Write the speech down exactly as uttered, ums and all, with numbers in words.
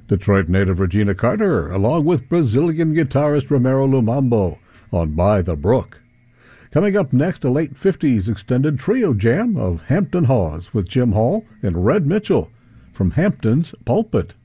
Detroit native Regina Carter, along with Brazilian guitarist Romero Lumambo on By the Brook. Coming up next, a late fifties extended trio jam of Hampton Hawes with Jim Hall and Red Mitchell from Hampton's Pulpit.